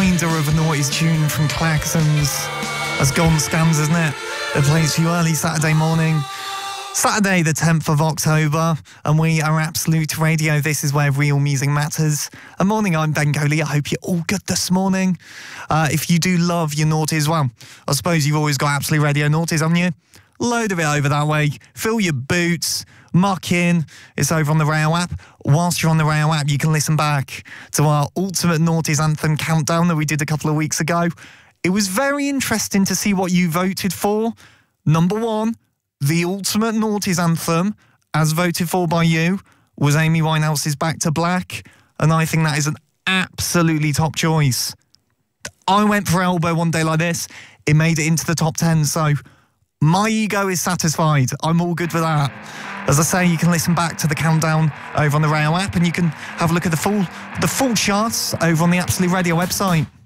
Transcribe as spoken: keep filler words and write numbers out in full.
reminder of a noughties tune from Klaxons. That's Gone Scans, isn't it? It plays for you early Saturday morning. Saturday the tenth of October, and we are Absolute Radio. This is where real music matters. And morning, I'm Ben Coley. I hope you're all good this morning. Uh, if you do love your noughties, well, I suppose you've always got Absolute Radio noughties, haven't you? Load of it over that way. Fill your boots, muck in. It's over on the Rail app. Whilst you're on the Rail app, you can listen back to our Ultimate Noughties Anthem countdown that we did a couple of weeks ago. It was very interesting to see what you voted for. Number one, the Ultimate Noughties Anthem, as voted for by you, was Amy Winehouse's Back to Black, and I think that is an absolutely top choice. I went for Elbow One Day Like This. It made it into the top ten, so my ego is satisfied. I'm all good with that. As I say, you can listen back to the countdown over on the Rail app, and you can have a look at the full, the full charts over on the Absolute Radio website.